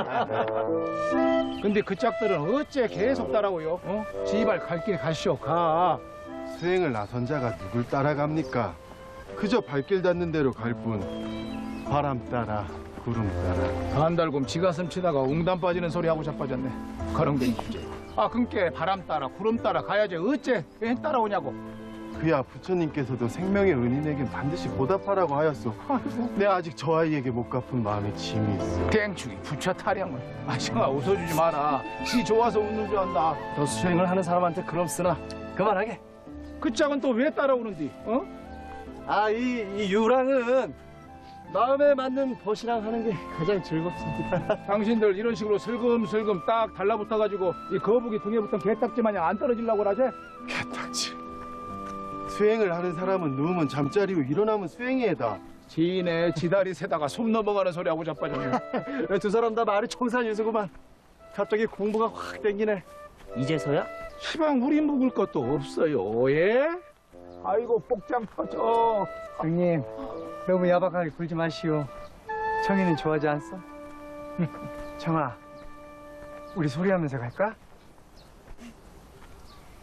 근데 그 짝들은 어째 계속 따라오요? 지발 갈 길 가시오, 가. 수행을 나선 자가 누굴 따라갑니까? 그저 발길 닿는 대로 갈 뿐. 바람 따라, 구름 따라. 한달곰 지가슴 치다가 웅담 빠지는 소리 하고 자빠졌네. 거렁댕이 주제. 그니까 바람 따라 구름 따라 가야지 어째 왜 따라오냐고. 그야 부처님께서도 생명의 은인에겐 반드시 보답하라고 하였소. 내 아직 저 아이에게 못 갚은 마음에 짐이 있어. 땡충이 부처 타령을. 아정아 웃어주지 마라. 지 좋아서 웃는 줄 안다. 너 수행을 하는 사람한테 그럼 쓰나 그만하게. 그 짝은 또 왜 따라오는디? 이 유랑은 마음에 맞는 벗이랑 하는 게 가장 즐겁습니다. 당신들 이런 식으로 슬금슬금 딱 달라붙어가지고 이 거북이 등에 붙은 개딱지 마냥 안 떨어지려고 그러지? 개딱지. 수행을 하는 사람은 누우면 잠자리고 일어나면 수행이에다. 지네 지다리 새다가 숨 넘어가는 소리 하고 자빠졌네. 두 사람 다 말이 청산유수구만. 갑자기 공부가 확 땡기네. 이제서야? 시방 우리 묵을 것도 없어요. 예? 아이고 복장 터져. 형님, 너무 야박하게 굴지 마시오. 청이는 좋아하지 않소? 청아, 우리 소리하면서 갈까?